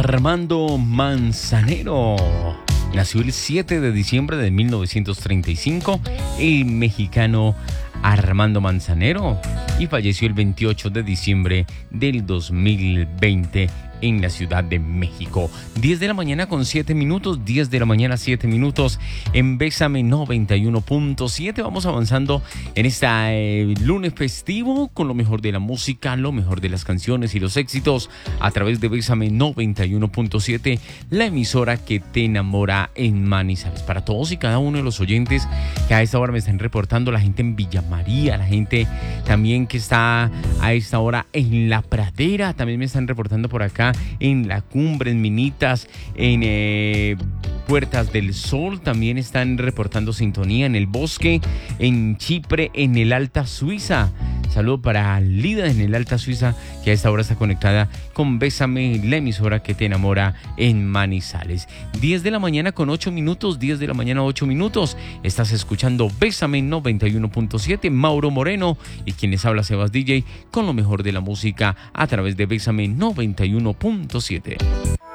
Armando Manzanero. Nació el 7 de diciembre de 1935, el mexicano Armando Manzanero, y falleció el 28 de diciembre del 2020 en la Ciudad de México. 10 de la mañana con 7 minutos, 10 de la mañana 7 minutos en Bésame 91.7. Vamos avanzando en este lunes festivo con lo mejor de la música, lo mejor de las canciones y los éxitos a través de Bésame 91.7, la emisora que te enamora en Manizales. Para todos y cada uno de los oyentes que a esta hora me están reportando, la gente en Villa María, la gente también que está a esta hora en La Pradera, también me están reportando por acá en La Cumbre, en Minitas, en Puertas del Sol, también están reportando sintonía en El Bosque, en Chipre, en el Alta Suiza. Saludo para Lida en el Alta Suiza, que a esta hora está conectada con Bésame, la emisora que te enamora en Manizales. 10 de la mañana con 8 minutos, 10 de la mañana 8 minutos. Estás escuchando Bésame 91.7, Mauro Moreno y quien les habla, Sebas DJ, con lo mejor de la música a través de Bésame 91.7.